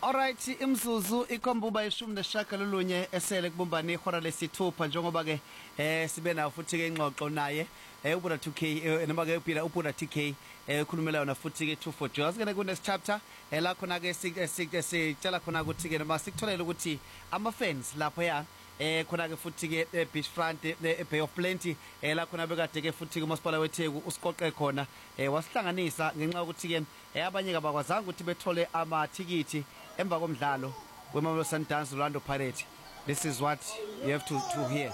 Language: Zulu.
Alright, imzuzu ikhombuba ishumi neshagalolunye esele kubumbane ihora lesithupha njengoba ke sibe nawo futhi ke ingxoxo naye ubuda 2K noma ke uphila ubuda TK ekhulumela yona futhi ke 240 asike kune chapter la khona ke sicela khona ukuthi ke noma sikutholele ukuthi ama fans lapho ya khona ke futhi ke beachfront Bay of Plenty la khona bekade ke futhi ke umasipala weTheku usiqoqe khona wasihlanganisa ngenxa ukuthi ke abanye kabakwazanga ukuthi bethole amathikithi emva komdlalo weMamelodi Sundowns Orlando Pirates. This is what you have to hear.